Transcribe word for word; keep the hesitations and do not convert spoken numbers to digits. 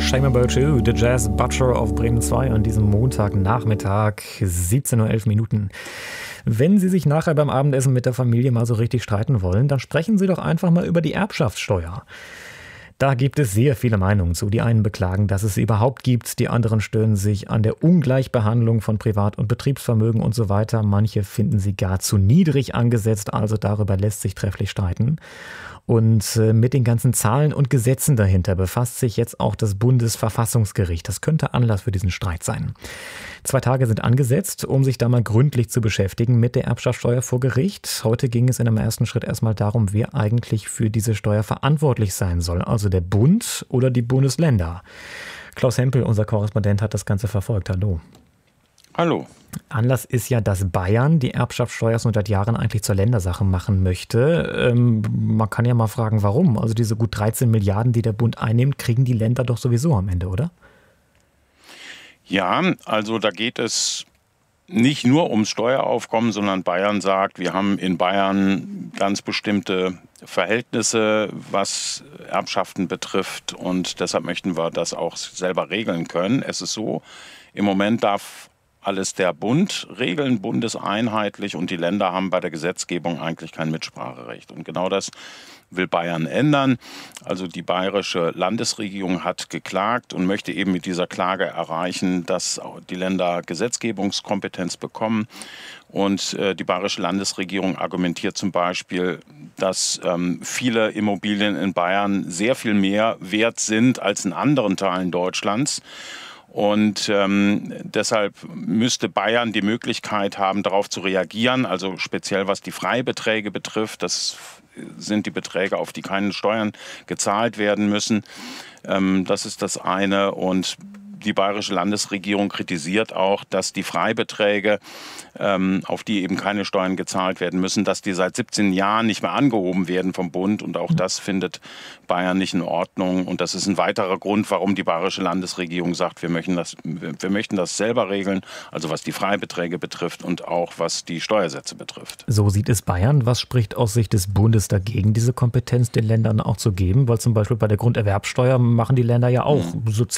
Shame About You, The Jazz Butcher auf Bremen zwei an diesem Montagnachmittag, siebzehn Uhr elf Minuten. Wenn Sie sich nachher beim Abendessen mit der Familie mal so richtig streiten wollen, dann sprechen Sie doch einfach mal über die Erbschaftssteuer. Da gibt es sehr viele Meinungen zu. Die einen beklagen, dass es sie überhaupt gibt. Die anderen stören sich an der Ungleichbehandlung von Privat- und Betriebsvermögen und so weiter. Manche finden sie gar zu niedrig angesetzt. Also darüber lässt sich trefflich streiten. Und mit den ganzen Zahlen und Gesetzen dahinter befasst sich jetzt auch das Bundesverfassungsgericht. Das könnte Anlass für diesen Streit sein. Zwei Tage sind angesetzt, um sich da mal gründlich zu beschäftigen mit der Erbschaftssteuer vor Gericht. Heute ging es in einem ersten Schritt erstmal darum, wer eigentlich für diese Steuer verantwortlich sein soll. Also der Bund oder die Bundesländer. Klaus Hempel, unser Korrespondent, hat das Ganze verfolgt. Hallo. Hallo. Anlass ist ja, dass Bayern die Erbschaftssteuer schon seit Jahren eigentlich zur Ländersache machen möchte. Ähm, man kann ja mal fragen, warum? Also diese gut dreizehn Milliarden, die der Bund einnimmt, kriegen die Länder doch sowieso am Ende, oder? Ja, also da geht es nicht nur ums Steueraufkommen, sondern Bayern sagt, wir haben in Bayern ganz bestimmte Verhältnisse, was Erbschaften betrifft, und deshalb möchten wir das auch selber regeln können. Es ist so, im Moment darf alles der Bund regeln, bundeseinheitlich, und die Länder haben bei der Gesetzgebung eigentlich kein Mitspracherecht. Und genau das will Bayern ändern. Also die bayerische Landesregierung hat geklagt und möchte eben mit dieser Klage erreichen, dass die Länder Gesetzgebungskompetenz bekommen. Und äh, die bayerische Landesregierung argumentiert zum Beispiel, dass ähm, viele Immobilien in Bayern sehr viel mehr wert sind als in anderen Teilen Deutschlands. Und ähm, deshalb müsste Bayern die Möglichkeit haben, darauf zu reagieren, also speziell was die Freibeträge betrifft. Das sind die Beträge, auf die keine Steuern gezahlt werden müssen. Ähm, das ist das eine. Und die bayerische Landesregierung kritisiert auch, dass die Freibeträge, ähm, auf die eben keine Steuern gezahlt werden müssen, dass die seit siebzehn Jahren nicht mehr angehoben werden vom Bund. Und auch das findet Bayern nicht in Ordnung. Und das ist ein weiterer Grund, warum die bayerische Landesregierung sagt, wir möchten das, wir möchten das selber regeln, also was die Freibeträge betrifft und auch was die Steuersätze betrifft. So sieht es Bayern. Was spricht aus Sicht des Bundes dagegen, diese Kompetenz den Ländern auch zu geben? Weil zum Beispiel bei der Grunderwerbsteuer machen die Länder ja auch mhm. so